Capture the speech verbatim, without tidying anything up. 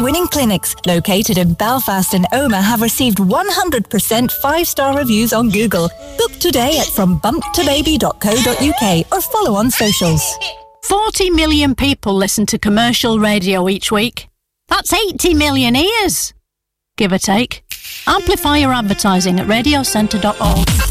award-winning clinics located in Belfast and Omagh have received one hundred percent five-star reviews on Google. Book today at from bump to baby dot co dot uk or follow on socials. forty million people listen to commercial radio each week. That's eighty million ears, give or take. Amplify your advertising at radio centre dot org.